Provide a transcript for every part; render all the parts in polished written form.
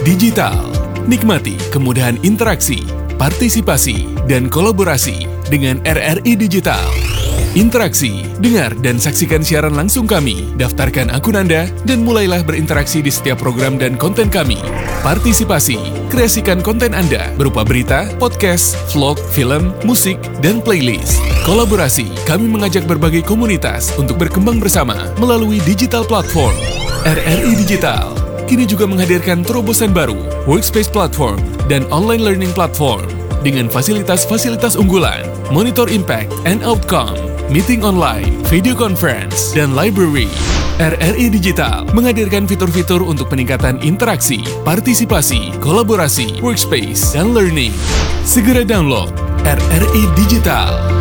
Digital. Nikmati kemudahan interaksi, partisipasi, dan kolaborasi dengan RRI Digital. Interaksi, dengar dan saksikan siaran langsung kami, daftarkan akun Anda, dan mulailah berinteraksi di setiap program dan konten kami. Partisipasi, kreasikan konten Anda berupa berita, podcast, vlog, film, musik, dan playlist. Kolaborasi, kami mengajak berbagai komunitas untuk berkembang bersama melalui digital platform. RRI Digital kini juga menghadirkan terobosan baru, workspace platform, dan online learning platform dengan fasilitas-fasilitas unggulan, monitor impact and outcome, meeting online, video conference, dan library. RRI Digital menghadirkan fitur-fitur untuk peningkatan interaksi, partisipasi, kolaborasi, workspace, dan learning. Segera download RRI Digital.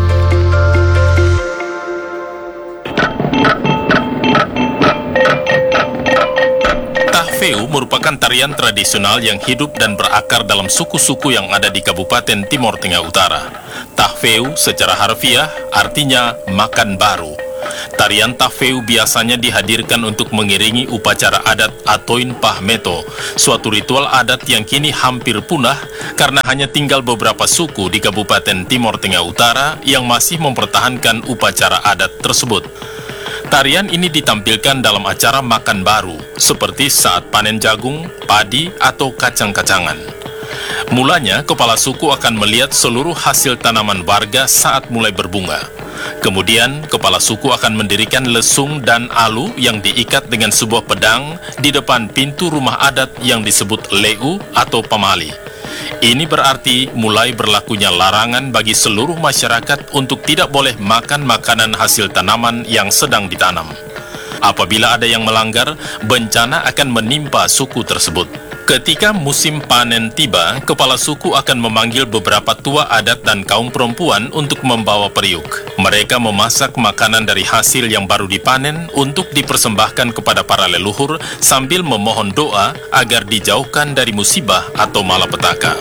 Tahfew merupakan tarian tradisional yang hidup dan berakar dalam suku-suku yang ada di Kabupaten Timor Tengah Utara. Tahfew secara harfiah artinya makan baru. Tarian Tahfew biasanya dihadirkan untuk mengiringi upacara adat Atoin Pahmeto, suatu ritual adat yang kini hampir punah karena hanya tinggal beberapa suku di Kabupaten Timor Tengah Utara yang masih mempertahankan upacara adat tersebut. Tarian ini ditampilkan dalam acara makan baru, seperti saat panen jagung, padi, atau kacang-kacangan. Mulanya, kepala suku akan melihat seluruh hasil tanaman warga saat mulai berbunga. Kemudian, kepala suku akan mendirikan lesung dan alu yang diikat dengan sebuah pedang di depan pintu rumah adat yang disebut leu atau pamali. Ini berarti mulai berlakunya larangan bagi seluruh masyarakat untuk tidak boleh makan makanan hasil tanaman yang sedang ditanam. Apabila ada yang melanggar, bencana akan menimpa suku tersebut. Ketika musim panen tiba, kepala suku akan memanggil beberapa tua adat dan kaum perempuan untuk membawa periuk. Mereka memasak makanan dari hasil yang baru dipanen untuk dipersembahkan kepada para leluhur sambil memohon doa agar dijauhkan dari musibah atau malapetaka.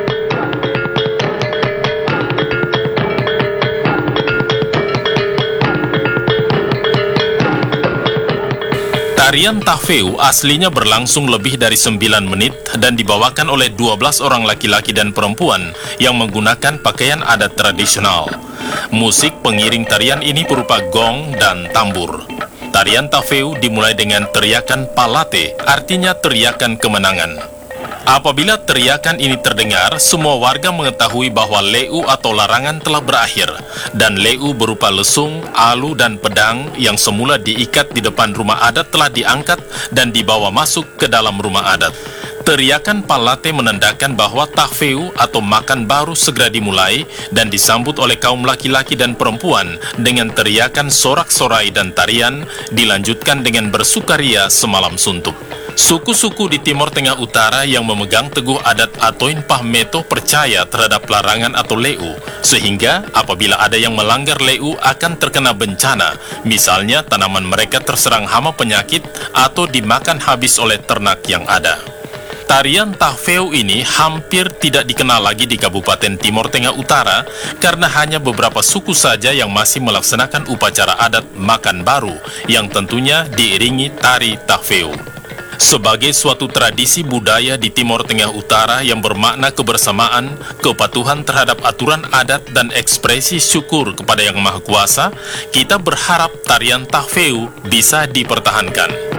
Tarian Tahfew aslinya berlangsung lebih dari 9 menit dan dibawakan oleh 12 orang laki-laki dan perempuan yang menggunakan pakaian adat tradisional. Musik pengiring tarian ini berupa gong dan tambur. Tarian Tahfew dimulai dengan teriakan palate, artinya teriakan kemenangan. Apabila teriakan ini terdengar, semua warga mengetahui bahwa leu atau larangan telah berakhir, dan leu berupa lesung, alu, dan pedang yang semula diikat di depan rumah adat telah diangkat dan dibawa masuk ke dalam rumah adat. Teriakan palate menandakan bahwa Tahfew atau makan baru segera dimulai dan disambut oleh kaum laki-laki dan perempuan dengan teriakan sorak-sorai dan tarian, dilanjutkan dengan bersukaria semalam suntuk. Suku-suku di Timor Tengah Utara yang memegang teguh adat Atoin Pahmeto percaya terhadap larangan atau leu, sehingga apabila ada yang melanggar leu akan terkena bencana, misalnya tanaman mereka terserang hama penyakit atau dimakan habis oleh ternak yang ada. Tarian Tahfew ini hampir tidak dikenal lagi di Kabupaten Timor Tengah Utara karena hanya beberapa suku saja yang masih melaksanakan upacara adat makan baru yang tentunya diiringi tari Tahfew. Sebagai suatu tradisi budaya di Timor Tengah Utara yang bermakna kebersamaan, kepatuhan terhadap aturan adat dan ekspresi syukur kepada Yang Maha Kuasa, kita berharap tarian Tahfew bisa dipertahankan.